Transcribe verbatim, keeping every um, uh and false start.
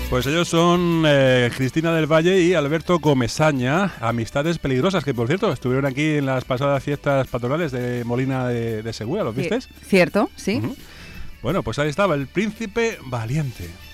Pues ellos son eh, Cristina del Valle y Alberto Comesaña, Amistades Peligrosas, que por cierto estuvieron aquí en las pasadas fiestas patronales de Molina de, de Segura, ¿los visteis? Cierto, sí. Uh-huh. Bueno, pues ahí estaba, el príncipe valiente.